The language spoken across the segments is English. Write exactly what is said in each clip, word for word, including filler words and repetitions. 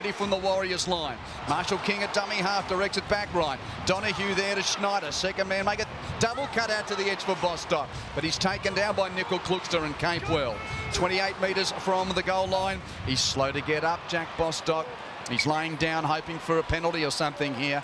from the Warriors line. Marshall King at dummy half, directs it back right. Donahue there to Schneider. Second man, make it double cut out to the edge for Bostock. But he's taken down by Nickel Kluxter and Capewell. twenty-eight metres from the goal line. He's slow to get up, Jack Bostock. He's laying down, hoping for a penalty or something here.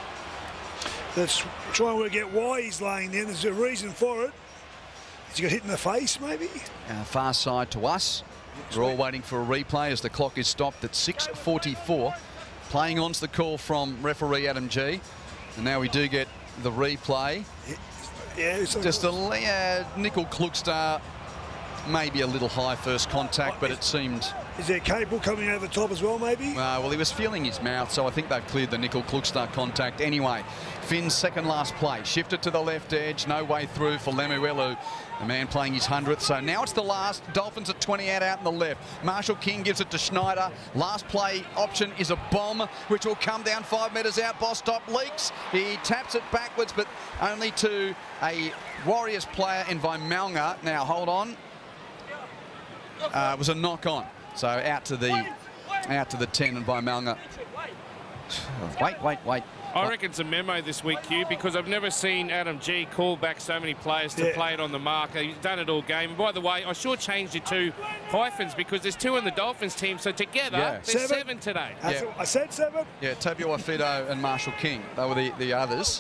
Let's try and work out why he's laying down. There's a reason for it. Has he got hit in the face, maybe? Uh, far side to us. We're all waiting for a replay as the clock is stopped at six forty-four. Playing on's the call from referee Adam G. And now we do get the replay. Yeah, it's just a uh, Nickel Kluxter, maybe a little high first contact, but it seemed... Is there Capewell coming over the top as well, maybe? Uh, well, he was feeling his mouth, so I think they've cleared the Nickel Kluxter contact anyway. Finn's second last play, shifted to the left edge, no way through for Lemuelu, the man playing his hundredth. So now it's the last. Dolphins at twenty-eight out in the left. Marshall King gives it to Schneider. Last play option is a bomb, which will come down five metres out. Bostock leaks. He taps it backwards, but only to a Warriors player in Vimalnga. Now, hold on. Uh, it was a knock on. So out to the out to the ten and Vimalnga. Wait, wait, wait. I reckon it's a memo this week, Q, because I've never seen Adam G call back so many players to yeah. play it on the marker. He's done it all game. And by the way, I sure changed it to hyphens because there's two in the Dolphins team, so together Yeah. there's Seven. seven, today. Yeah. I said seven? Yeah, Tabuai Fido and Marshall King. They were the, the others.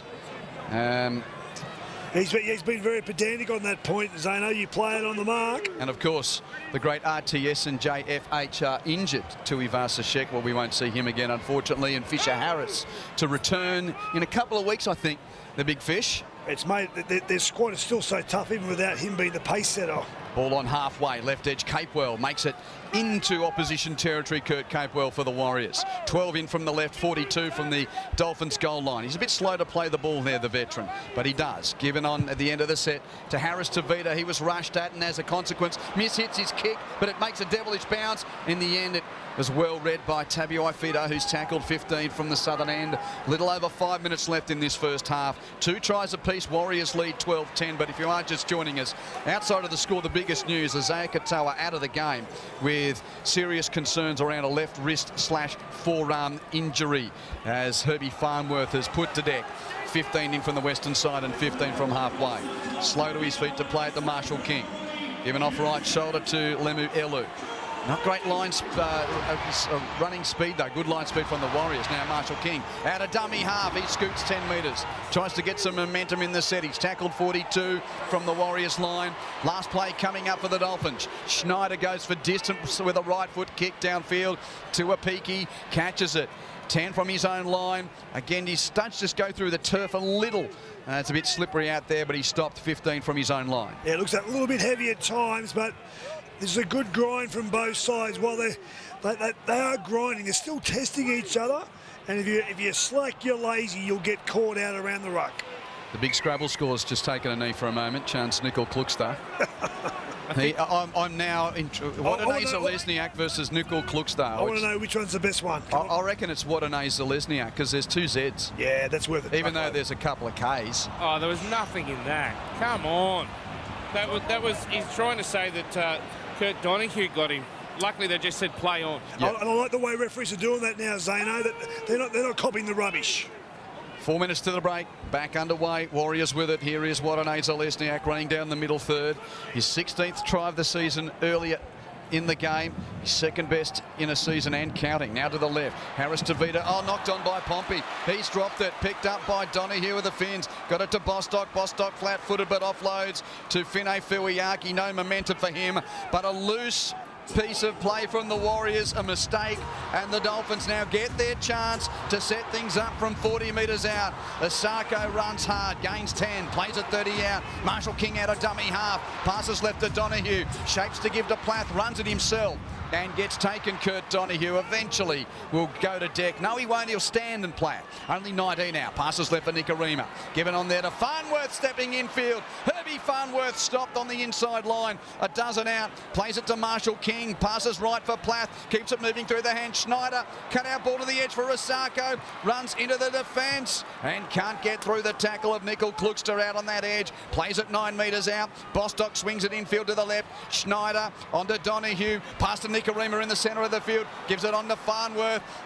Um, He's been, he's been very pedantic on that point, Zano. You play it on the mark. and of course, the great R T S and J F H are injured. Tui Vasashek, well, we won't see him again, unfortunately. And Fisher Harris to return in a couple of weeks, I think, the big fish. It's made, their, their squad is still so tough, even without him being the pace setter. Ball on halfway, left edge, Capewell makes it into opposition territory. Kurt Capewell for the Warriors. twelve in from the left, forty-two from the Dolphins goal line. He's a bit slow to play the ball there, the veteran, but he does. Given on at the end of the set to Harris Tavita. He was rushed at and as a consequence mishits his kick, but it makes a devilish bounce. In the end, it was well read by Tabuai Fido, who's tackled fifteen from the southern end. Little over five minutes left in this first half. Two tries apiece. Warriors lead twelve ten, but if you are just joining us, outside of the score, the biggest news, Isaiah Katoa out of the game with serious concerns around a left wrist slash forearm injury as Herbie Farnworth is put to deck. fifteen in from the western side and fifteen from halfway. Slow to his feet to play at the Marshall King. Given off right shoulder to Lemuelu. Not great line uh, uh, running speed though. Good line speed from the Warriors. Now Marshall King out of dummy half. He scoots ten metres. Tries to get some momentum in the set. He's tackled forty-two from the Warriors line. Last play coming up for the Dolphins. Schneider goes for distance with a right foot kick downfield to Apiki. Catches it. ten from his own line. Again, his stunts just go through the turf a little. Uh, it's a bit slippery out there, but he stopped fifteen from his own line. Yeah, it looks a little bit heavy at times, but this is a good grind from both sides. While they, they, they, they are grinding, they're still testing each other. And if you if you're slack, you're lazy, you'll get caught out around the ruck. The big Scrabble score's just taken a knee for a moment. Chance Nickel Kluxter. he, I'm, I'm now in. Wadanay Zalesniak versus Nickel Kluxter. I want to know which one's the best one. I, I reckon it's Wadanay Zalesniak because there's two Z's. Yeah, that's worth it. Even though there's a couple of K's. Oh, there was nothing in that. Come on. That was, that was he's trying to say that uh, Kurt Donahue got him. Luckily, they just said play on. Yep. I, and I like the way referees are doing that now, Zano. That they're not they're not copying the rubbish. Four minutes to the break. Back underway. Warriors with it. Here is Wadanay Zalesniak running down the middle third. His sixteenth try of the season earlier in the game. His second best in a season and counting. Now to the left. Harris Tavita. Oh, knocked on by Pompey. He's dropped it. Picked up by Donahue with the fins. Got it to Bostock. Bostock flat-footed but offloads to Finay Fuiaki. No momentum for him, but a loose piece of play from the Warriors, a mistake, and the Dolphins now get their chance to set things up from forty metres out. Asako runs hard, gains ten, plays at thirty out. Marshall King out of dummy half, passes left to Donahue, shapes to give to Plath, runs it himself and gets taken. Kurt Donahue eventually will go to deck. No, he won't. He'll stand and play. Only nineteen out. Passes left for Nicarima. Given on there to Farnworth, stepping infield. Herbie Toby Farnworth stopped on the inside line. A dozen out. Plays it to Marshall King. Passes right for Plath. Keeps it moving through the hand. Schneider. Cut out ball to the edge for Rosako. Runs into the defence and can't get through the tackle of Nickel Klugster out on that edge. Plays it nine metres out. Bostock swings it infield to the left. Schneider onto Donahue. Past to Nikarima in the centre of the field. Gives it on to Farnworth.